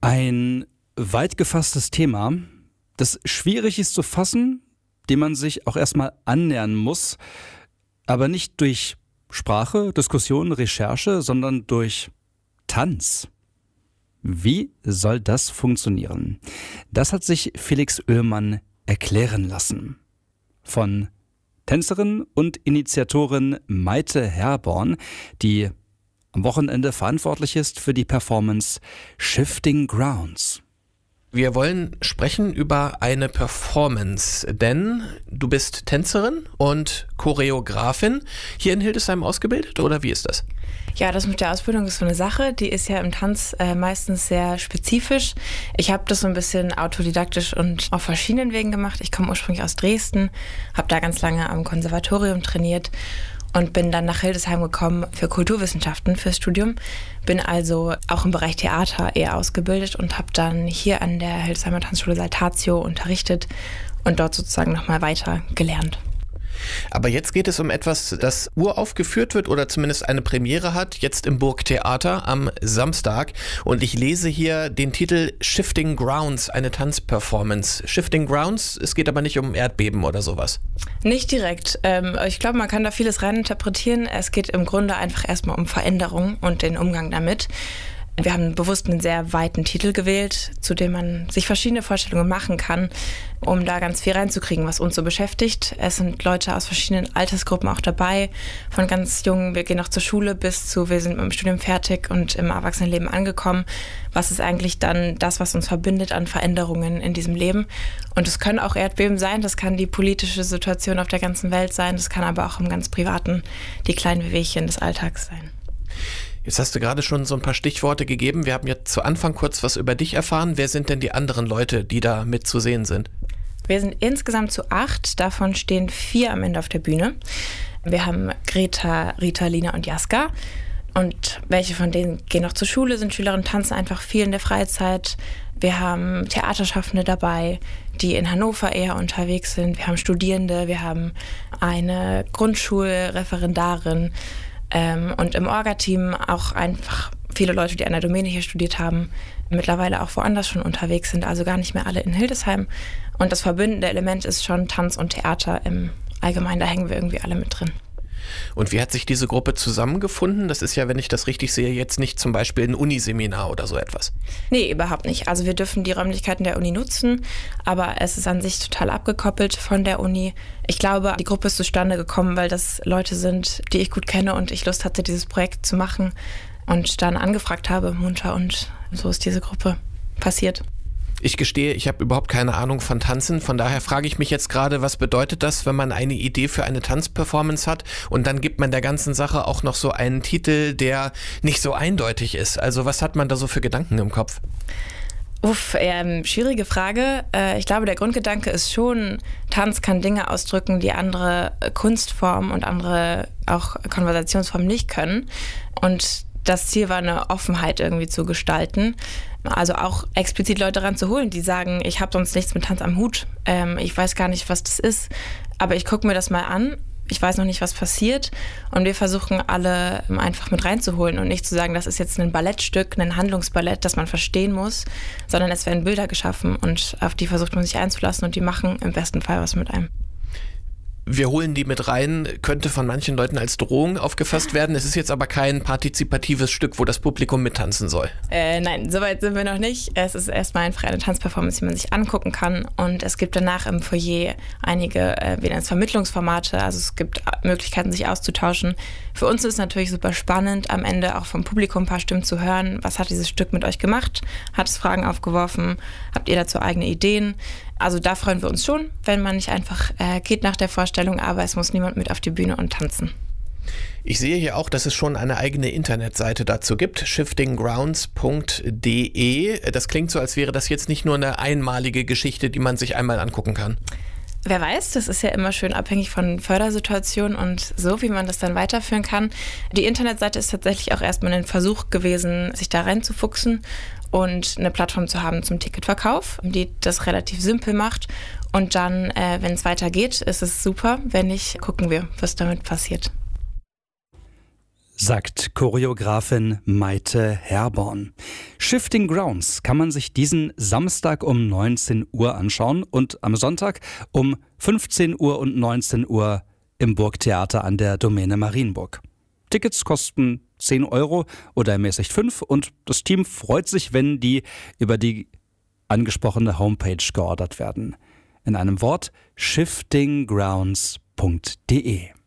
Ein weit gefasstes Thema, das schwierig ist zu fassen, dem man sich auch erstmal annähern muss, aber nicht durch Sprache, Diskussion, Recherche, sondern durch Tanz. Wie soll das funktionieren? Das hat sich Felix Oehlmann erklären lassen. Von Tänzerin und Initiatorin Maite Herborn, die am Wochenende verantwortlich ist für die Performance Shifting Grounds. Wir wollen sprechen über eine Performance, denn du bist Tänzerin und Choreografin hier in Hildesheim ausgebildet, oder wie ist das? Ja, das mit der Ausbildung ist so eine Sache, die ist ja im Tanz meistens sehr spezifisch. Ich habe das so ein bisschen autodidaktisch und auf verschiedenen Wegen gemacht. Ich komme ursprünglich aus Dresden, habe da ganz lange am Konservatorium trainiert und bin dann nach Hildesheim gekommen für Kulturwissenschaften, fürs Studium. Bin also auch im Bereich Theater eher ausgebildet und habe dann hier an der Hildesheimer Tanzschule Saltatio unterrichtet und dort sozusagen nochmal weiter gelernt. Aber jetzt geht es um etwas, das uraufgeführt wird oder zumindest eine Premiere hat, jetzt im Burgtheater am Samstag. Und ich lese hier den Titel Shifting Grounds, eine Tanzperformance. Shifting Grounds, es geht aber nicht um Erdbeben oder sowas. Nicht direkt. Ich glaube, man kann da vieles reininterpretieren. Es geht im Grunde einfach erstmal um Veränderung und den Umgang damit. Wir haben bewusst einen sehr weiten Titel gewählt, zu dem man sich verschiedene Vorstellungen machen kann, um da ganz viel reinzukriegen, was uns so beschäftigt. Es sind Leute aus verschiedenen Altersgruppen auch dabei, von ganz jungen, wir gehen noch zur Schule, bis zu, wir sind mit dem Studium fertig und im Erwachsenenleben angekommen. Was ist eigentlich dann das, was uns verbindet an Veränderungen in diesem Leben? Und es können auch Erdbeben sein, das kann die politische Situation auf der ganzen Welt sein, das kann aber auch im ganz Privaten die kleinen Wehwehchen des Alltags sein. Jetzt hast du gerade schon so ein paar Stichworte gegeben. Wir haben jetzt zu Anfang kurz was über dich erfahren. Wer sind denn die anderen Leute, die da mit zu sehen sind? Wir sind insgesamt zu 8, davon stehen 4 am Ende auf der Bühne. Wir haben Greta, Rita, Lina und Jaska. Und welche von denen gehen noch zur Schule, sind Schülerinnen, tanzen einfach viel in der Freizeit. Wir haben Theaterschaffende dabei, die in Hannover eher unterwegs sind. Wir haben Studierende, wir haben eine Grundschulreferendarin. Und im Orga-Team auch einfach viele Leute, die an der Domäne hier studiert haben, mittlerweile auch woanders schon unterwegs sind, also gar nicht mehr alle in Hildesheim. Und das verbindende Element ist schon Tanz und Theater im Allgemeinen, da hängen wir irgendwie alle mit drin. Und wie hat sich diese Gruppe zusammengefunden? Das ist ja, wenn ich das richtig sehe, jetzt nicht zum Beispiel ein Uniseminar oder so etwas. Nee, überhaupt nicht. Also wir dürfen die Räumlichkeiten der Uni nutzen, aber es ist an sich total abgekoppelt von der Uni. Ich glaube, die Gruppe ist zustande gekommen, weil das Leute sind, die ich gut kenne und ich Lust hatte, dieses Projekt zu machen und dann angefragt habe, munter, und so ist diese Gruppe passiert. Ich gestehe, ich habe überhaupt keine Ahnung von Tanzen, von daher frage ich mich jetzt gerade, was bedeutet das, wenn man eine Idee für eine Tanzperformance hat und dann gibt man der ganzen Sache auch noch so einen Titel, der nicht so eindeutig ist. Also was hat man da so für Gedanken im Kopf? Schwierige Frage. Ich glaube, der Grundgedanke ist schon, Tanz kann Dinge ausdrücken, die andere Kunstformen und andere auch Konversationsformen nicht können. Und das Ziel war, eine Offenheit irgendwie zu gestalten. Also auch explizit Leute ranzuholen, die sagen, ich habe sonst nichts mit Tanz am Hut. Ich weiß gar nicht, was das ist, aber ich gucke mir das mal an. Ich weiß noch nicht, was passiert. Und wir versuchen alle einfach mit reinzuholen und nicht zu sagen, das ist jetzt ein Ballettstück, ein Handlungsballett, das man verstehen muss, sondern es werden Bilder geschaffen und auf die versucht man sich einzulassen und die machen im besten Fall was mit einem. Wir holen die mit rein, könnte von manchen Leuten als Drohung aufgefasst werden. Es ist jetzt aber kein partizipatives Stück, wo das Publikum mittanzen soll. Nein, soweit sind wir noch nicht. Es ist erstmal einfach eine Tanzperformance, die man sich angucken kann. Und es gibt danach im Foyer einige Vermittlungsformate. Also es gibt Möglichkeiten, sich auszutauschen. Für uns ist es natürlich super spannend, am Ende auch vom Publikum ein paar Stimmen zu hören. Was hat dieses Stück mit euch gemacht? Hat es Fragen aufgeworfen? Habt ihr dazu eigene Ideen? Also da freuen wir uns schon, wenn man nicht einfach geht nach der Vorstellung, aber es muss niemand mit auf die Bühne und tanzen. Ich sehe hier auch, dass es schon eine eigene Internetseite dazu gibt, shiftinggrounds.de. Das klingt so, als wäre das jetzt nicht nur eine einmalige Geschichte, die man sich einmal angucken kann. Wer weiß, das ist ja immer schön abhängig von Fördersituationen und so, wie man das dann weiterführen kann. Die Internetseite ist tatsächlich auch erstmal ein Versuch gewesen, sich da reinzufuchsen und eine Plattform zu haben zum Ticketverkauf, die das relativ simpel macht. Und dann, wenn es weitergeht, ist es super. Wenn nicht, gucken wir, was damit passiert. sagt Choreografin Maite Herborn. Shifting Grounds kann man sich diesen Samstag um 19 Uhr anschauen und am Sonntag um 15 Uhr und 19 Uhr im Burgtheater an der Domäne Marienburg. Tickets kosten 10 € oder ermäßigt 5 und das Team freut sich, wenn die über die angesprochene Homepage geordert werden. In einem Wort: shiftinggrounds.de.